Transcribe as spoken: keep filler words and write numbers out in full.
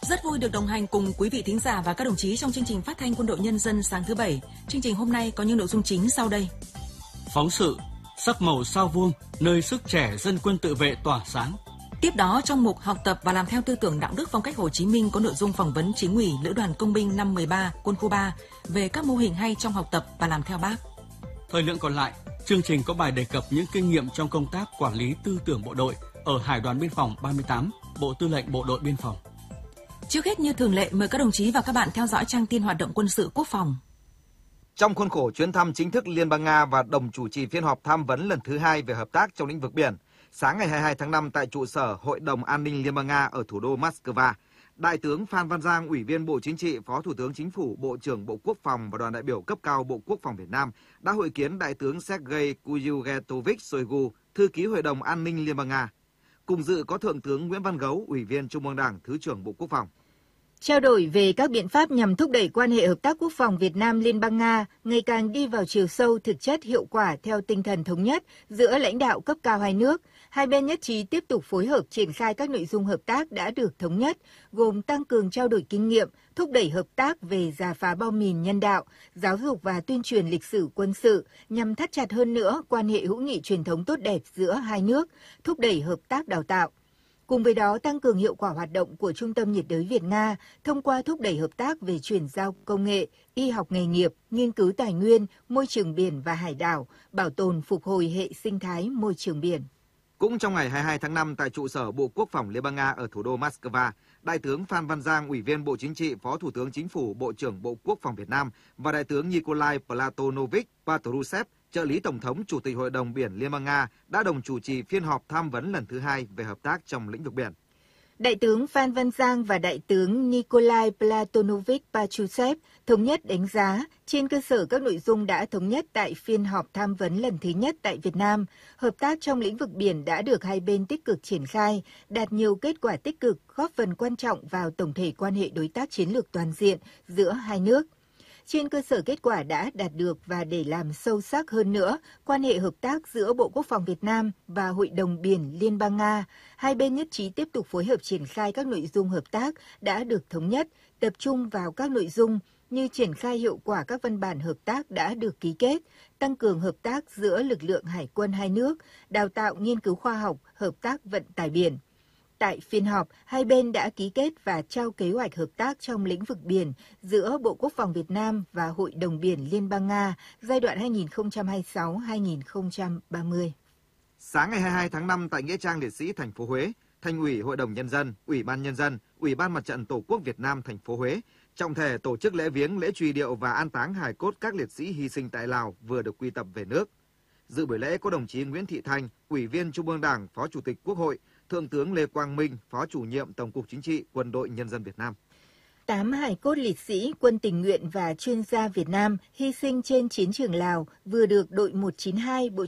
Rất vui được đồng hành cùng quý vị thính giả và các đồng chí trong chương trình phát thanh Quân đội Nhân dân sáng thứ Bảy. Chương trình hôm nay có những nội dung chính sau đây. Phóng sự sắc màu sao vuông, nơi sức trẻ dân quân tự vệ tỏa sáng. Tiếp đó, trong mục học tập và làm theo tư tưởng đạo đức phong cách Hồ Chí Minh có nội dung phỏng vấn Chính ủy Lữ đoàn Công binh năm mười ba Quân khu ba về các mô hình hay trong học tập và làm theo Bác. Thời lượng còn lại, chương trình có bài đề cập những kinh nghiệm trong công tác quản lý tư tưởng bộ đội ở Hải đoàn Biên phòng ba mươi tám, Bộ Tư lệnh Bộ đội Biên phòng. Trước hết như thường lệ, mời các đồng chí và các bạn theo dõi trang tin hoạt động quân sự quốc phòng. Trong khuôn khổ chuyến thăm chính thức Liên bang Nga và đồng chủ trì phiên họp tham vấn lần thứ hai về hợp tác trong lĩnh vực biển, sáng ngày hai mươi hai tháng năm tại trụ sở Hội đồng An ninh Liên bang Nga ở thủ đô Moscow, Đại tướng Phan Văn Giang, Ủy viên Bộ Chính trị, Phó Thủ tướng Chính phủ, Bộ trưởng Bộ Quốc phòng và đoàn đại biểu cấp cao Bộ Quốc phòng Việt Nam đã hội kiến Đại tướng Sergei Kuyugetovich Shoigu, Thư ký Hội đồng An ninh Liên bang Nga. Cùng dự có Thượng tướng Nguyễn Văn Gấu, Ủy viên Trung ương Đảng, Thứ trưởng Bộ Quốc phòng. Trao đổi về các biện pháp nhằm thúc đẩy quan hệ hợp tác quốc phòng Việt Nam Liên bang Nga ngày càng đi vào chiều sâu, thực chất, hiệu quả theo tinh thần thống nhất giữa lãnh đạo cấp cao hai nước, hai bên nhất trí tiếp tục phối hợp triển khai các nội dung hợp tác đã được thống nhất, gồm tăng cường trao đổi kinh nghiệm, thúc đẩy hợp tác về rà phá bom mìn nhân đạo, giáo dục và tuyên truyền lịch sử quân sự nhằm thắt chặt hơn nữa quan hệ hữu nghị truyền thống tốt đẹp giữa hai nước, thúc đẩy hợp tác đào tạo. Cùng với đó, tăng cường hiệu quả hoạt động của Trung tâm nhiệt đới Việt-Nga thông qua thúc đẩy hợp tác về chuyển giao công nghệ, y học nghề nghiệp, nghiên cứu tài nguyên, môi trường biển và hải đảo, bảo tồn phục hồi hệ sinh thái môi trường biển. Cũng trong ngày hai mươi hai tháng năm tại trụ sở Bộ Quốc phòng Liên bang Nga ở thủ đô Moscow, Đại tướng Phan Văn Giang, Ủy viên Bộ Chính trị, Phó Thủ tướng Chính phủ, Bộ trưởng Bộ Quốc phòng Việt Nam và Đại tướng Nikolai Platonovich Patrushev, trợ lý Tổng thống Chủ tịch Hội đồng Biển Liên bang Nga đã đồng chủ trì phiên họp tham vấn lần thứ hai về hợp tác trong lĩnh vực biển. Đại tướng Phan Văn Giang và Đại tướng Nikolai Platonovich Patrushev thống nhất đánh giá trên cơ sở các nội dung đã thống nhất tại phiên họp tham vấn lần thứ nhất tại Việt Nam, hợp tác trong lĩnh vực biển đã được hai bên tích cực triển khai, đạt nhiều kết quả tích cực, góp phần quan trọng vào tổng thể quan hệ đối tác chiến lược toàn diện giữa hai nước. Trên cơ sở kết quả đã đạt được và để làm sâu sắc hơn nữa quan hệ hợp tác giữa Bộ Quốc phòng Việt Nam và Hội đồng Biển Liên bang Nga, hai bên nhất trí tiếp tục phối hợp triển khai các nội dung hợp tác đã được thống nhất, tập trung vào các nội dung như triển khai hiệu quả các văn bản hợp tác đã được ký kết, tăng cường hợp tác giữa lực lượng hải quân hai nước, đào tạo nghiên cứu khoa học, hợp tác vận tải biển. Tại phiên họp, hai bên đã ký kết và trao kế hoạch hợp tác trong lĩnh vực biển giữa Bộ Quốc phòng Việt Nam và Hội đồng Biển Liên bang Nga giai đoạn hai nghìn không trăm hai mươi sáu đến hai nghìn không trăm ba mươi. Sáng ngày hai mươi hai tháng năm tại Nghĩa trang Liệt sĩ thành phố Huế, Thành ủy Hội đồng Nhân dân, Ủy ban Nhân dân, Ủy ban Mặt trận Tổ quốc Việt Nam thành phố Huế trọng thể tổ chức lễ viếng, lễ truy điệu và an táng hài cốt các liệt sĩ hy sinh tại Lào vừa được quy tập về nước. Dự buổi lễ có đồng chí Nguyễn Thị Thanh, Ủy viên Trung ương Đảng, Phó Chủ tịch Quốc hội, Thượng tướng Lê Quang Minh, Phó Chủ nhiệm Tổng cục Chính trị Quân đội Nhân dân Việt Nam. Tám hài cốt liệt sĩ, quân tình nguyện và chuyên gia Việt Nam hy sinh trên chiến trường Lào vừa được đội một chín hai Bộ